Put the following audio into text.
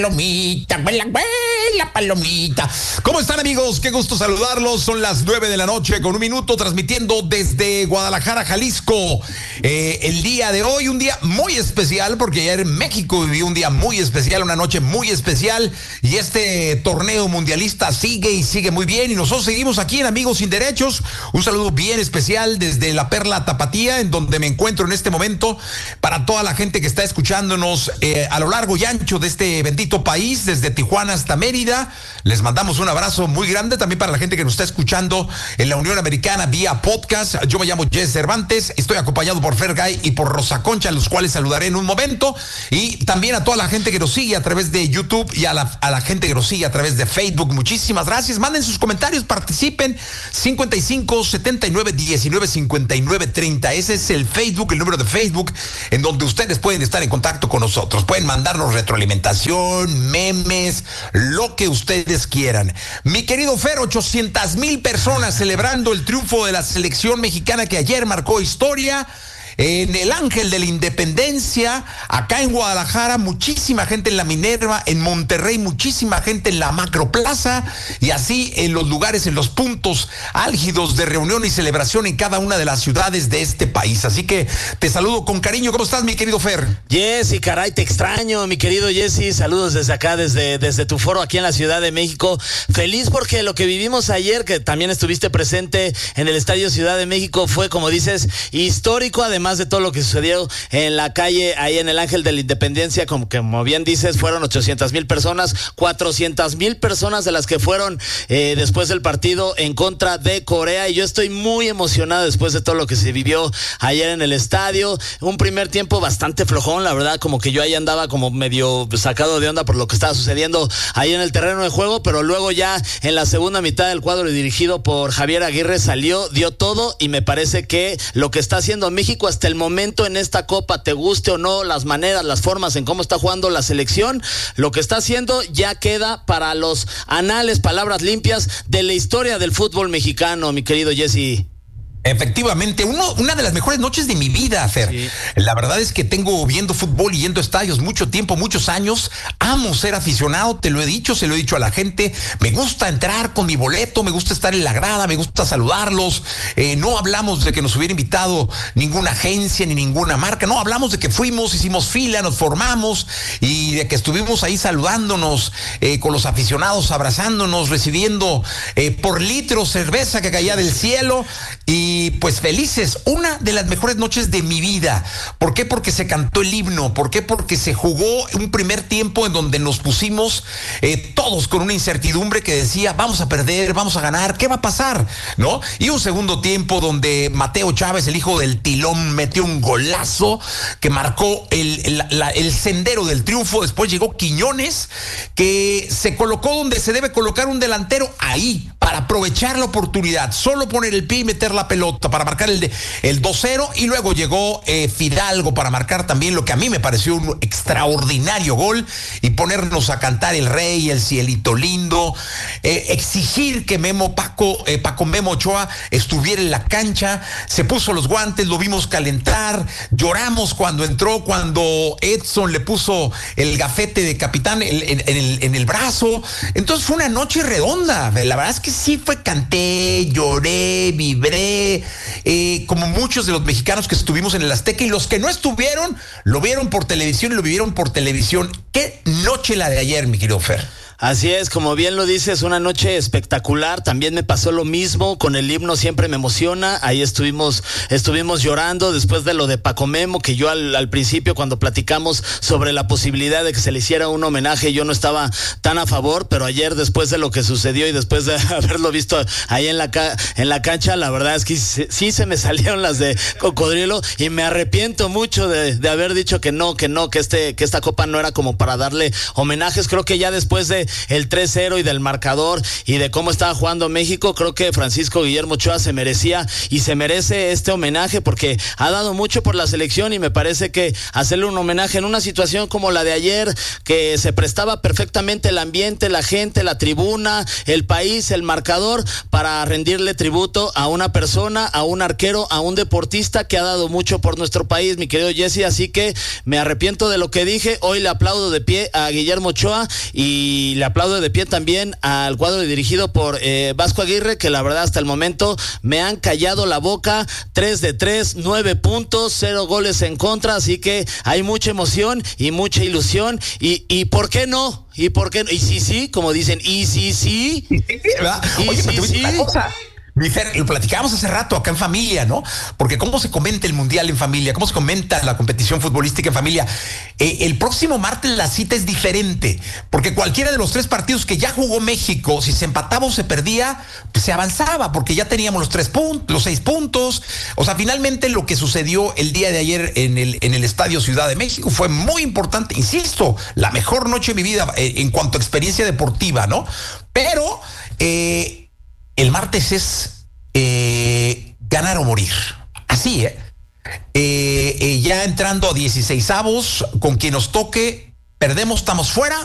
palomita, vuela, vuela, palomita. ¿Cómo están, amigos? Qué gusto saludarlos. Son las 9 de la noche con un minuto, transmitiendo desde Guadalajara, Jalisco. El día de hoy, un día muy especial, porque ayer en México viví un día muy especial, una noche muy especial, y este torneo mundialista sigue y sigue muy bien, y nosotros seguimos aquí en Amigos Sin Derechos. Un saludo bien especial desde la Perla Tapatía, en donde me encuentro en este momento, para toda la gente que está escuchándonos a lo largo y ancho de este bendito país, desde Tijuana hasta Mérida. Les mandamos un abrazo muy grande, también para la gente que nos está escuchando en la Unión Americana vía podcast. Yo me llamo Jess Cervantes, estoy acompañado por Fergay y por Rosa Concha, a los cuales saludaré en un momento, y también a toda la gente que nos sigue a través de YouTube y a la gente que nos sigue a través de Facebook. Muchísimas gracias, manden sus comentarios, participen. 55 79 19 59 30, ese es el Facebook, el número de Facebook en donde ustedes pueden estar en contacto con nosotros, pueden mandarnos retroalimentación, memes, lo que ustedes quieran. Mi querido Fer, 800,000 personas celebrando el triunfo de la selección mexicana que ayer marcó historia en el Ángel de la Independencia, acá en Guadalajara, muchísima gente en la Minerva, en Monterrey, muchísima gente en la Macroplaza, y así en los lugares, en los puntos álgidos de reunión y celebración en cada una de las ciudades de este país. Así que te saludo con cariño. ¿Cómo estás, mi querido Fer? Jessy, caray, te extraño, mi querido Jessy. Saludos desde acá, desde tu foro aquí en la Ciudad de México. Feliz porque lo que vivimos ayer, que también estuviste presente en el Estadio Ciudad de México, fue, como dices, histórico, además de todo lo que sucedió en la calle, ahí en el Ángel de la Independencia. Como bien dices, fueron 800,000 personas, 400,000 personas de las que fueron después del partido en contra de Corea, y yo estoy muy emocionado después de todo lo que se vivió ayer en el estadio. Un primer tiempo bastante flojón, la verdad, como que yo ahí andaba como medio sacado de onda por lo que estaba sucediendo ahí en el terreno de juego, pero luego ya en la segunda mitad del cuadro dirigido por Javier Aguirre salió, dio todo, y me parece que lo que está haciendo México hasta el momento en esta Copa, te guste o no las maneras, las formas en cómo está jugando la selección, lo que está haciendo ya queda para los anales, palabras limpias de la historia del fútbol mexicano, mi querido Jessy. Efectivamente, una de las mejores noches de mi vida, Fer. Sí. La verdad es que tengo viendo fútbol y yendo a estadios mucho tiempo, muchos años. Amo ser aficionado, te lo he dicho, se lo he dicho a la gente. Me gusta entrar con mi boleto, me gusta estar en la grada, me gusta saludarlos. No hablamos de que nos hubiera invitado ninguna agencia ni ninguna marca. No, hablamos de que fuimos, hicimos fila, nos formamos, y de que estuvimos ahí saludándonos con los aficionados, abrazándonos, recibiendo por litro cerveza que caía del cielo. Y pues felices, una de las mejores noches de mi vida. ¿Por qué? Porque se cantó el himno. ¿Por qué? Porque se jugó un primer tiempo en donde nos pusimos todos con una incertidumbre que decía, vamos a perder, vamos a ganar, ¿qué va a pasar? ¿No? Y un segundo tiempo donde Mateo Chávez, el hijo del Tilón, metió un golazo que marcó el sendero del triunfo. Después llegó Quiñones, que se colocó donde se debe colocar un delantero, ahí, para aprovechar la oportunidad, solo poner el pie y meter la pelota para marcar el 2-0, y luego llegó Fidalgo para marcar también lo que a mí me pareció un extraordinario gol, y ponernos a cantar El Rey, El Cielito Lindo, exigir que Paco Memo Ochoa estuviera en la cancha. Se puso los guantes, lo vimos calentar, lloramos cuando entró, cuando Edson le puso el gafete de capitán en el brazo. Entonces fue una noche redonda. La verdad es que sí canté, lloré, vibré, como muchos de los mexicanos que estuvimos en el Azteca, y los que no estuvieron lo vieron por televisión y lo vivieron por televisión. Qué noche la de ayer, mi querido Fer. Así es, como bien lo dices, una noche espectacular. También me pasó lo mismo con el himno, siempre me emociona. Ahí estuvimos llorando después de lo de Paco Memo, que yo al principio, cuando platicamos sobre la posibilidad de que se le hiciera un homenaje, yo no estaba tan a favor, pero ayer, después de lo que sucedió y después de haberlo visto ahí en la cancha, la verdad es que sí se me salieron las de cocodrilo, y me arrepiento mucho de haber dicho que esta copa no era como para darle homenajes. Creo que ya después de el 3-0 y del marcador y de cómo estaba jugando México, creo que Francisco Guillermo Ochoa se merecía y se merece este homenaje porque ha dado mucho por la selección y me parece que hacerle un homenaje en una situación como la de ayer, que se prestaba perfectamente el ambiente, la gente, la tribuna, el país, el marcador, para rendirle tributo a una persona, a un arquero, a un deportista que ha dado mucho por nuestro país, mi querido Jesse, así que me arrepiento de lo que dije. Hoy le aplaudo de pie a Guillermo Ochoa y le aplaudo de pie también al cuadro dirigido por Vasco Aguirre, que la verdad hasta el momento me han callado la boca. 3 de 3, 9 puntos, 0 goles en contra, así que hay mucha emoción y mucha ilusión y ¿por qué no? ¿Y por qué no? Y sí, como dicen, y sí, ¿verdad? y Oye, sí. una cosa. Mi Fer, lo platicábamos hace rato acá en familia, ¿no? Porque cómo se comenta el mundial en familia, cómo se comenta la competición futbolística en familia. El próximo martes la cita es diferente, porque cualquiera de los 3 partidos que ya jugó México, si se empataba o se perdía, pues se avanzaba, porque ya teníamos los 6 puntos. O sea, finalmente lo que sucedió el día de ayer en el Estadio Ciudad de México fue muy importante. Insisto, la mejor noche de mi vida en cuanto a experiencia deportiva, ¿no? Pero el martes es ganar o morir. Así, ya entrando a 16avos, con quien nos toque, perdemos, estamos fuera.